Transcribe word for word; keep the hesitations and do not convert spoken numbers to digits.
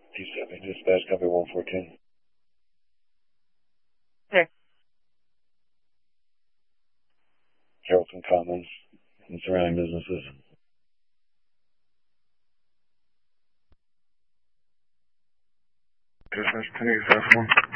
T seven dispatch, copy one fourteen. There. Carrollton Commons and surrounding businesses. Dispatch ten eight five one.